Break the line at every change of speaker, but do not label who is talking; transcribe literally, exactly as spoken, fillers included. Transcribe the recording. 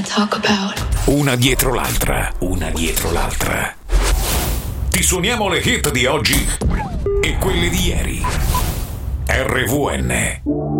talk about.
Una dietro l'altra, una dietro l'altra. Ti suoniamo le hit di oggi e quelle di ieri. R V N